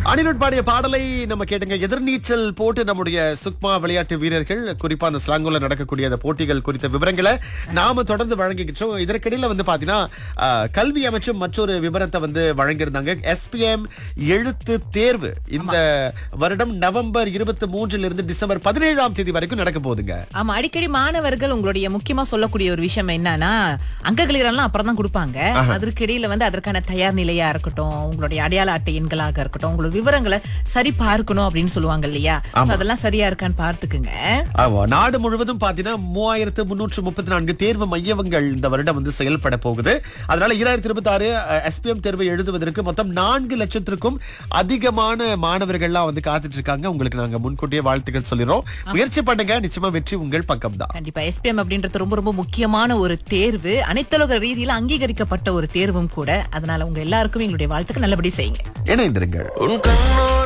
அனிருட் பாடிய பாடலை நம்ம கேட்டுங்க. எதிர்நீச்சல் போட்டு நம்முடைய சுக்மா விளையாட்டு வீரர்கள், குறிப்பா அந்த ஸ்லாங்கோல நடக்கக்கூடிய அந்த போட்டிகள் குறித்த விவரங்களை நாம தொடர்ந்து வழங்கிக்கிட்டோம். இதற்கிடையில பாத்தீங்கன்னா கல்வி அமைச்சும் மற்றொரு விவரத்தை வழங்கியிருந்தாங்க. SPM எழுத்து தேர்வு இந்த வருடம் நவம்பர் 23 இருந்து டிசம்பர் 17ஆம் தேதி வரைக்கும் நடக்க போகுதுங்க. ஆமா, அடிக்கடி மாணவர்கள் உங்களுடைய முக்கியமா சொல்லக்கூடிய ஒரு விஷயம் என்னன்னா, அங்கங்களெல்லாம் அப்புறம் தான் கொடுப்பாங்க. அதற்கிடையில அதற்கான தயார் நிலையா இருக்கட்டும், உங்களுடைய அடையாள அட்டை எண்களாக இருக்கட்டும், உங்களுடைய விவரங்களை சரி பார்க்கணும் அப்படின்னு சொல்லுவாங்க இல்லையா? அதெல்லாம் சரியா இருக்கான்னு பார்த்துக்குங்க. நாடு முழுவதும் பாத்தீங்கன்னா 3334 தேர்வு மையங்கள் இந்த வருடம் செயல்பட போகுது. அதனால 2026 SPM தேர்வை எழுதுவதற்கு மொத்தம் 4 லட்சத்திற்கும் அதிகமான மாணவர்கள்லாம் காத்துட்டு இருக்காங்க. உங்களுக்கு நாங்க முன்கூட்டியே வாழ்த்துக்கள் சொல்லிடுறோம். முயற்சி பண்ணுங்க, நிச்சயமா வெற்றி உங்கள் பக்கம் தான். கண்டிப்பா SPM அப்படின்றது ரொம்ப ரொம்ப முக்கியமான ஒரு தேர்வு, அனைத்துலக ரீதியில அங்கீகரிக்கப்பட்ட ஒரு தேர்வும் கூட. அதனால உங்க எல்லாருக்கும் எங்களுடைய வாழ்த்துக்கள், நல்லபடி செய்யுங்க. இணைந்திருங்கள்.